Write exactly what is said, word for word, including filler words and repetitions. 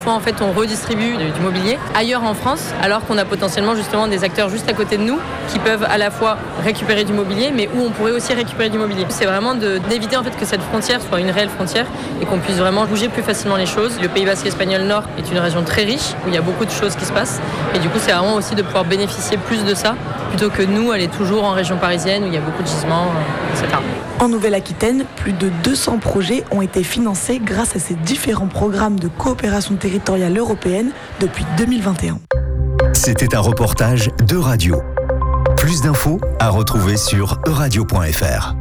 En fait, on redistribue du mobilier ailleurs en France, alors qu'on a potentiellement justement des acteurs juste à côté de nous qui peuvent à la fois récupérer du mobilier, mais où on pourrait aussi récupérer du mobilier. C'est vraiment de, d'éviter en fait que cette frontière soit une réelle frontière et qu'on puisse vraiment bouger plus facilement les choses. Le Pays Basque espagnol Nord est une région très riche où il y a beaucoup de choses qui se passent et du coup, c'est vraiment aussi de pouvoir bénéficier plus de ça plutôt que nous aller toujours en région parisienne où il y a beaucoup de gisements, et cetera. En Nouvelle-Aquitaine, plus de deux cents projets ont été financés grâce à ces différents programmes de coopération territoriale européenne depuis deux mille vingt et un. C'était un reportage d'Euradio. Plus d'infos à retrouver sur euradio point f r.